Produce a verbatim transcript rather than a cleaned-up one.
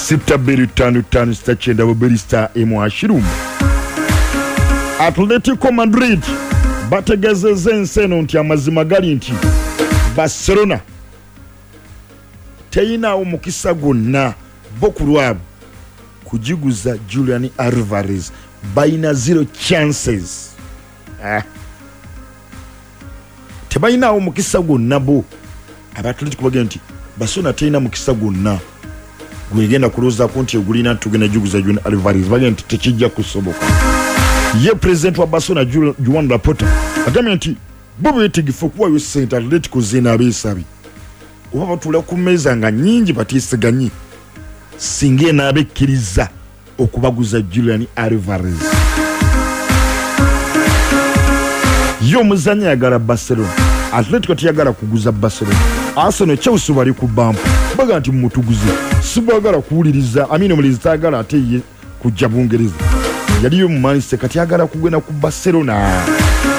sita mbili tano tano sita cyenda bubiri star emu ashirumu. Atletico Madrid bategezeze enseno nti amazima gali nti Barcelona teyina omukisa gonna bokulwabo kujiguza Julian Alvarez, bayina zero chances. Ah. Tebayina omukisa gonna bo Atletico bagenda nti Barcelona teyina mukisa gonna gwegenda kuloza konti egulina tugenda jiguza Julian Alvarez, bagenda nti tekijja kusoboka. Ye president wa Barcelona Joan Laporta agambye nti bo betegefu kuwayo ssente Atletico zina abeesabi oba batula ku mmeeza nga nnyingi batiisiganyi singa n'abekkiriza okubaguza Julian Alvarez. Ye omuzannyi ayagala Barcelona, Atletico teyagala kuguza Barcelona. Arsenal Chelsea bali ku bampa baga nti mumutuguze sibagala kuwuliriza amino mulizi tagala ate ye kujja Bungereza yaliyo mu Manchester kati agala kugenda ku Barcelona.